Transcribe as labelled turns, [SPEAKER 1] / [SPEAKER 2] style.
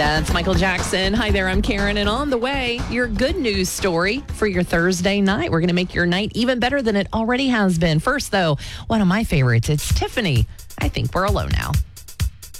[SPEAKER 1] That's Michael Jackson. Hi there, I'm Karen, and on the way, your good news story for your Thursday night. We're going to make your night even better than it already has been. First, though, one of my favorites, it's Tiffany. I think we're alone now.